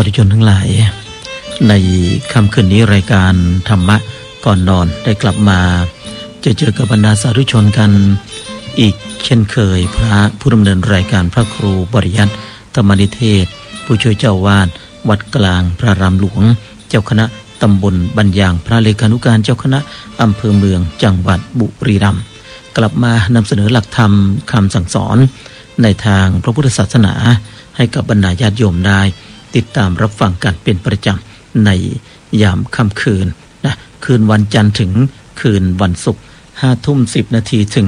ธุชนทั้งหลายในค่ำคืนนี้รายการธรรมะก่อนนอนได้กลับมาเจอกับบรรดาสาธุชนกันอีกเช่นเคยพระผู้ดำเนินรายการพระครูบริยัติธรรมนิเทศผู้ช่วยเจ้าวาดวัดกลางพระรามหลวงเจ้าคณะตำบลบัญญังพระเลขานุการเจ้าคณะอำเภอเมืองจังหวัดบุรีรัมย์กลับมานำเสนอหลักธรรมคำสั่งสอนในทางพระพุทธศาสนาให้กับบรรดาญาติโยมได้ติดตามรับฟังกันเป็นประจำในยามค่ำคืนนะคืนวันจันทร์ถึงคืนวันศุกร์ 5:10 นาทีถึง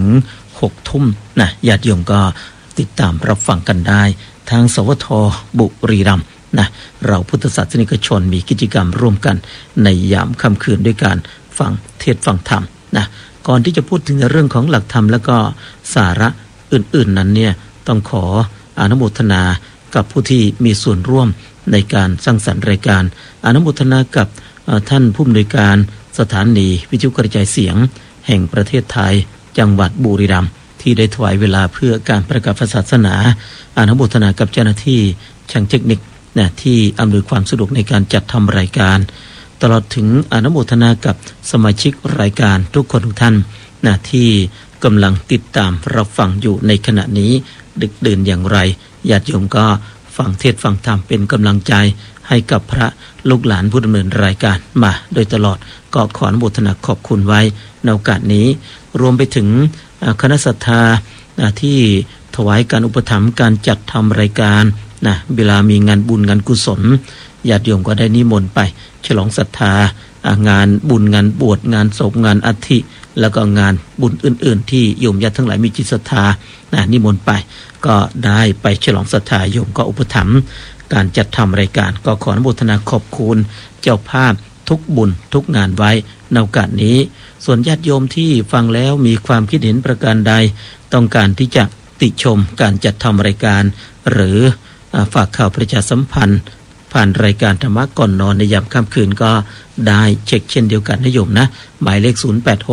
6 ทุ่มนะญาติโยมก็ติดตามรับฟังกันได้ทางสวทบุรีรัมย์นะเราพุทธศาสนิกชนมีกิจกรรมร่วมกันในยามค่ำคืนด้วยการฟังเทศน์ฟังธรรมนะก่อนที่จะพูดถึงเรื่องของหลักธรรมแล้วก็สาระอื่นๆนั้นเนี่ยต้องขออนุโมทนากับผู้ที่มีส่วนร่วมในการสร้างสรรค์รายการอนุโมทนากับท่านผู้อำนวยการสถานีวิทยุกระจายเสียงแห่งประเทศไทยจังหวัดบุรีรัมย์ที่ได้ถวายเวลาเพื่อการประกาศศาสนาอนุโมทนากับเจ้าหน้าที่ช่างเทคนิคนะที่อำนวยความสะดวกในการจัดทำรายการตลอดถึงอนุโมทนากับสมาชิกรายการทุกคนทุกท่านนะที่กำลังติดตามรับฟังอยู่ในขณะนี้ดึกดื่นอย่างไรญาติโยมก็ฟังเทศน์ฟังธรรมเป็นกำลังใจให้กับพระลูกหลานผู้ดำเนินรายการมาโดยตลอดก็ขออนุโมทนาขอบคุณไว้ในโอกาสนี้รวมไปถึงคณะศรัทธาที่ถวายการอุปถัมภ์การจัดทำรายการนะเวลามีงานบุญงานกุศลญาติโยมก็ได้นิมนต์ไปฉลองศรัทธางานบุญงานบวชงานศพงานอัฐิแล้วก็งานบุญอื่นๆที่โยมญาติทั้งหลายมีจิตศรัทธานิมนต์ไปก็ได้ไปฉลองศรัทธาโยมก็อุปถัมภ์การจัดทำรายการก็ขออนุโมทนาขอบคุณเจ้าภาพทุกบุญทุกงานไว้ในโอกาสนี้ส่วนญาติโยมที่ฟังแล้วมีความคิดเห็นประการใดต้องการที่จะติชมการจัดทำรายการหรือฝากข่าวประชาสัมพันธ์ผ่านรายการธรรมะก่อนนอนในยามค่ำคืนก็ได้เช็คเช่นเดียวกันนะโยมนะหมายเลข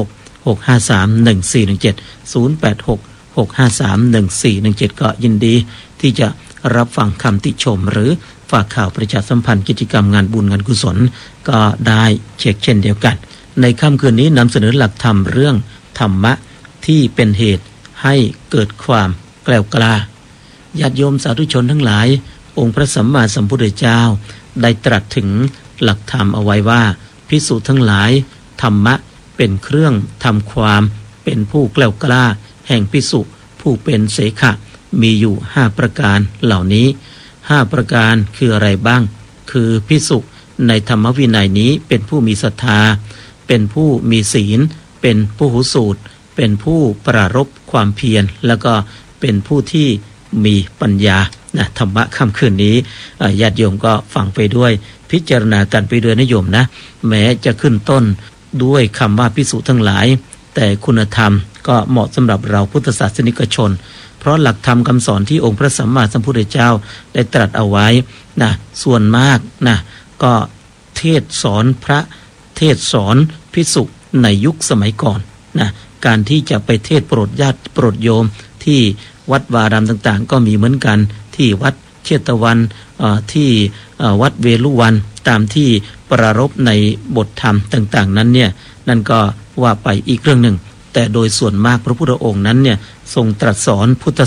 0866531417 ก็ยินดีที่จะรับฟังคำติชมหรือฝากข่าวประชาสัมพันธ์กิจกรรมงานบุญงานกุศลก็ได้เช็คเช่นเดียวกันในค่ำคืนนี้นำเสนอหลักธรรมเรื่องธรรมะที่เป็นเหตุให้เกิดความแกล้วกล้าญาติโยมสาธุชนทั้งหลายองค์พระสัมมาสัมพุทธเจ้าได้ตรัสถึงหลักธรรมเอาไว้ว่าภิกษุทั้งหลายธรรมะเป็นเครื่องทำความเป็นผู้แกล้วกล้าแห่งภิกษุผู้เป็นเสขะมีอยู่5ประการเหล่านี้5ประการคืออะไรบ้างคือภิกษุในธรรมวินัยนี้เป็นผู้มีศรัทธาเป็นผู้มีศีลเป็นผู้หูสูตรเป็นผู้ปรารภความเพียรแล้วก็เป็นผู้ที่มีปัญญานะธรรมะค่ำคืนนี้ญาติโยมก็ฟังไปด้วยพิจารณากันไปด้วยนะโยมนะแม้จะขึ้นต้นด้วยคำว่าภิกษุทั้งหลายแต่คุณธรรมก็เหมาะสำหรับเราพุทธศาสนิกชนเพราะหลักธรรมคำสอนที่องค์พระสัมมาสัมพุทธเจ้าได้ตรัสเอาไว้นะส่วนมากนะก็เทศสอนพระเทศสอนภิกษุในยุคสมัยก่อนนะการที่จะไปเทศโปรดญาติโปรดโยมที่วัดวารามต่างๆก็มีเหมือนกันที่วัดเชตวันที่วัดเวลุวันตามที่ปรารภในบทธรรมต่างๆนั้นเนี่ยนั่นก็ว่าไปอีกเรื่องหนึ่งแต่โดยส่วนมากพระพุทธองค์นั้นเนี่ยทรงตรัสสอนพุทธ